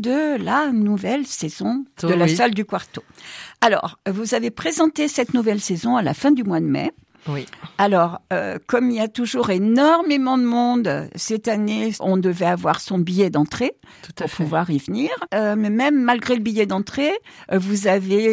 de la nouvelle saison de la salle du Quarto. Alors, vous avez présenté cette nouvelle saison à la fin du mois de mai. Oui. Alors, comme il y a toujours énormément de monde, cette année, on devait avoir son billet d'entrée pour pouvoir y venir. Mais même malgré le billet d'entrée, ça vous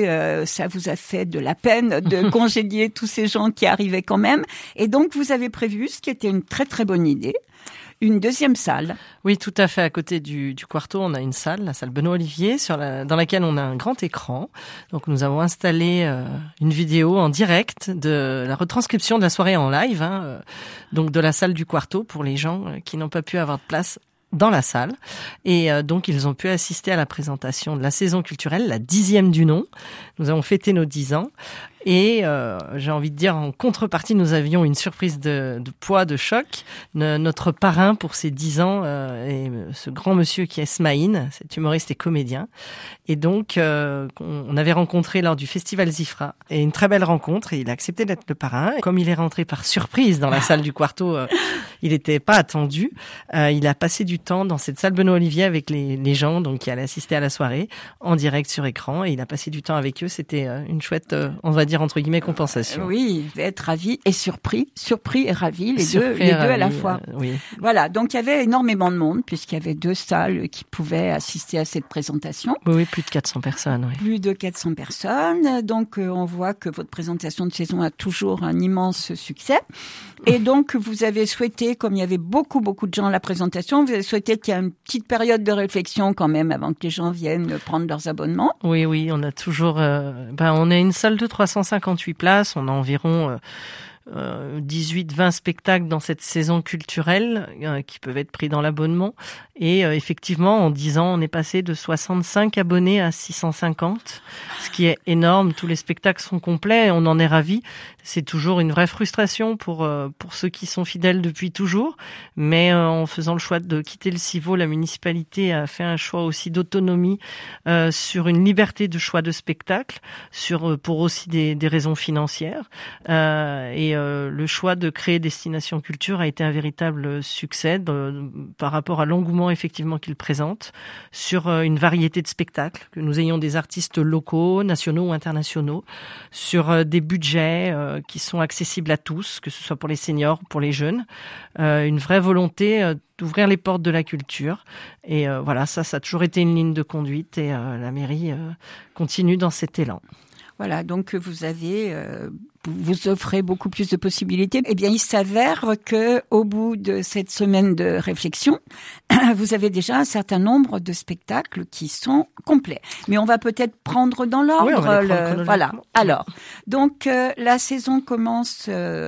a fait de la peine de congédier tous ces gens qui arrivaient quand même. Et donc, vous avez prévu, ce qui était une très très bonne idée, une deuxième salle. Oui, tout à fait. À côté du Quarto, on a une salle, la salle Benoît Olivier, dans laquelle on a un grand écran. Donc, nous avons installé une vidéo en direct de la retranscription de la soirée en live, donc de la salle du Quarto pour les gens qui n'ont pas pu avoir de place dans la salle. Et donc, ils ont pu assister à la présentation de la saison culturelle, la 10e du nom. Nous avons fêté nos 10 ans. Et j'ai envie de dire, en contrepartie, nous avions une surprise de poids, de choc. Notre parrain pour ces 10 ans est ce grand monsieur qui est Smaïn, cet humoriste et comédien. Et donc, on avait rencontré lors du festival Zifra. Et une très belle rencontre. Et il a accepté d'être le parrain. Et comme il est rentré par surprise dans la salle du Quarto, il n'était pas attendu. Il a passé du temps dans cette salle Benoît Olivier avec les gens donc qui allaient assister à la soirée en direct sur écran. Et il a passé du temps avec eux. C'était une chouette, on va dire entre guillemets, compensation. Oui, il devait être ravi et surpris et ravi, les deux à la fois. Oui. Voilà, donc il y avait énormément de monde puisqu'il y avait 2 salles qui pouvaient assister à cette présentation. Oui, plus de 400 personnes. Oui. Plus de 400 personnes, donc on voit que votre présentation de saison a toujours un immense succès. Et donc vous avez souhaité, comme il y avait beaucoup de gens à la présentation, vous avez souhaité qu'il y ait une petite période de réflexion quand même avant que les gens viennent prendre leurs abonnements. Oui, on a toujours, on a une salle de 358 places, on a environ 18-20 spectacles dans cette saison culturelle qui peuvent être pris dans l'abonnement. Et effectivement, en 10 ans, on est passé de 65 abonnés à 650, ce qui est énorme. Tous les spectacles sont complets, on en est ravis. C'est toujours une vraie frustration pour ceux qui sont fidèles depuis toujours. Mais en faisant le choix de quitter le Civaux, la municipalité a fait un choix aussi d'autonomie sur une liberté de choix de spectacle, pour aussi des raisons financières. Et le choix de créer Destination Culture a été un véritable succès par rapport à l'engouement effectivement qu'il présente sur une variété de spectacles, que nous ayons des artistes locaux, nationaux ou internationaux, sur des budgets qui sont accessibles à tous, que ce soit pour les seniors ou pour les jeunes, une vraie volonté d'ouvrir les portes de la culture. Et voilà, ça a toujours été une ligne de conduite et la mairie continue dans cet élan. Voilà, donc vous offrez beaucoup plus de possibilités. Eh bien, il s'avère que au bout de cette semaine de réflexion, vous avez déjà un certain nombre de spectacles qui sont complets. Mais on va peut-être prendre dans l'ordre. Oui, on va les prendre voilà. Alors, donc la saison commence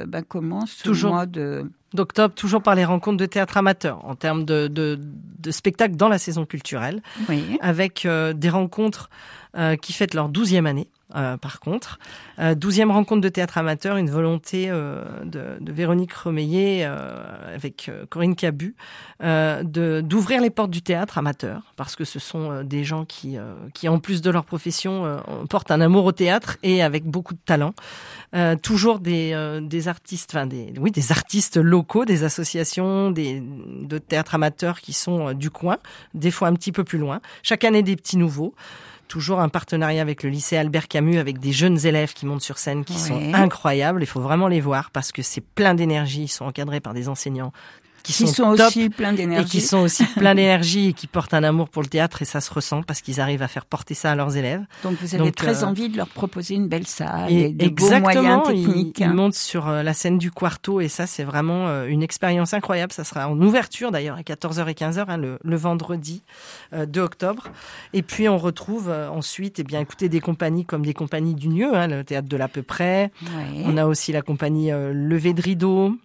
toujours au mois d'octobre, toujours par les rencontres de théâtre amateur, en termes de spectacles dans la saison culturelle, oui. Avec des rencontres qui fêtent leur 12e année. Par contre, 12e rencontre de théâtre amateur, une volonté de Véronique Remeillet avec Corinne Cabu d'ouvrir les portes du théâtre amateur, parce que ce sont des gens qui en plus de leur profession portent un amour au théâtre et avec beaucoup de talent. Toujours des artistes, des artistes locaux, des associations de théâtre amateur qui sont du coin, des fois un petit peu plus loin. Chaque année des petits nouveaux. Toujours un partenariat avec le lycée Albert Camus, avec des jeunes élèves qui montent sur scène, qui sont incroyables. Il faut vraiment les voir parce que c'est plein d'énergie. Ils sont encadrés par des enseignants qui sont aussi plein d'énergie. Et qui sont aussi plein d'énergie et qui portent un amour pour le théâtre, et ça se ressent parce qu'ils arrivent à faire porter ça à leurs élèves. Donc vous avez très envie de leur proposer une belle salle et de beaux moyens techniques. Ils montent sur la scène du Quarto et ça c'est vraiment une expérience incroyable. Ça sera en ouverture d'ailleurs à 14h et 15h le vendredi 2 octobre. Et puis on retrouve ensuite écoutez, des compagnies comme des compagnies du Nieu, le théâtre de l'à peu près. Ouais. On a aussi la compagnie Lever de Rideau.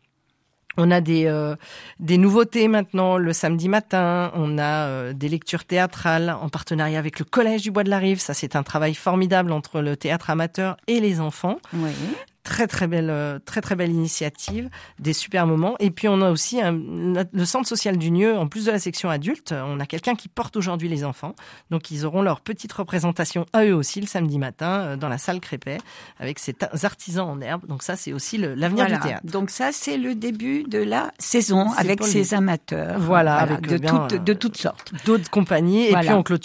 On a des nouveautés maintenant le samedi matin. On a des lectures théâtrales en partenariat avec le Collège du Bois de la Rive. Ça, c'est un travail formidable entre le théâtre amateur et les enfants. Oui. Très belle initiative, des super moments. Et puis on a aussi le centre social du Nieu, en plus de la section adulte, on a quelqu'un qui porte aujourd'hui les enfants. Donc ils auront leur petite représentation à eux aussi le samedi matin dans la salle Crépet avec ces artisans en herbe. Donc ça c'est aussi l'avenir du théâtre. Donc ça c'est le début de la saison avec ces amateurs. Avec de toutes sortes. D'autres compagnies. Et puis on clôture